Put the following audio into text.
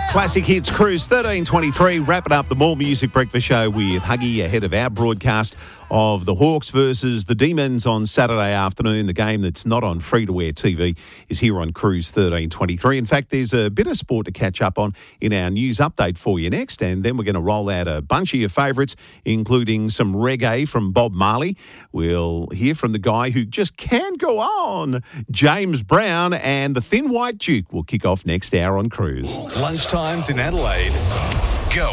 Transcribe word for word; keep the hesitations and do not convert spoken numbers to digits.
Classic Hits Cruise thirteen twenty-three, wrapping up the More Music Breakfast Show with Huggy ahead of our broadcast of the Hawks versus the Demons on Saturday afternoon. The game that's not on free-to-air T V is here on Cruise thirteen twenty-three. In fact, there's a bit of sport to catch up on in our news update for you next, and then we're going to roll out a bunch of your favourites, including some reggae from Bob Marley. We'll hear from the guy who just can go on, James Brown, and the Thin White Duke will kick off next hour on Cruise. Lunchtimes in Adelaide.